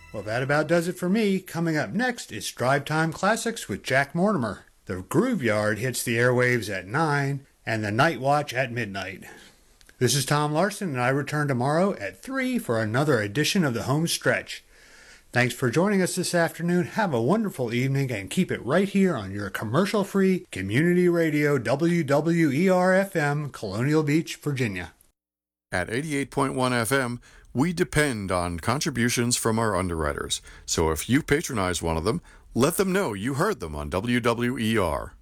Well, that about does it for me. Coming up next is Drive Time Classics with Jack Mortimer. The Groove Yard hits the airwaves at 9 and the Night Watch at midnight. This is Tom Larson, and I return tomorrow at 3 for another edition of the Home Stretch. Thanks for joining us this afternoon. Have a wonderful evening and keep it right here on your commercial-free community radio WWER-FM, Colonial Beach, Virginia. At 88.1 FM, we depend on contributions from our underwriters. So if you patronize one of them, let them know you heard them on WWER.